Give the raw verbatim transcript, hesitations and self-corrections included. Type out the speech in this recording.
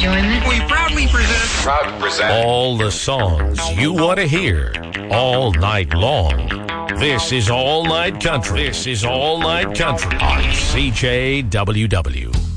enjoyment. We proudly present. Proud to present. All the songs you want to hear all night long. This is All Night Country. This is All Night Country on C J W W.